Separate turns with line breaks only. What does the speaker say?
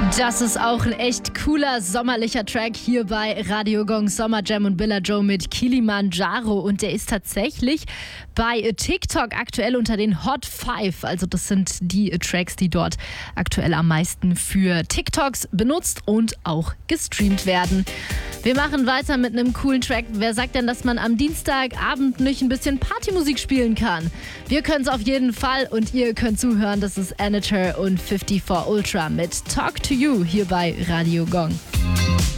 Das ist auch ein echt cooler sommerlicher Track hier bei Radio Gong Summer Jam und Billa Joe mit Kilimanjaro. Und der ist tatsächlich bei TikTok aktuell unter den Hot 5. Also das sind die Tracks, die dort aktuell am meisten für TikToks benutzt und auch gestreamt werden. Wir machen weiter mit einem coolen Track. Wer sagt denn, dass man am Dienstagabend nicht ein bisschen Partymusik spielen kann? Wir können es auf jeden Fall und ihr könnt zuhören. Das ist Anator und 54 Ultra mit Talk to You hier bei Radio Gong.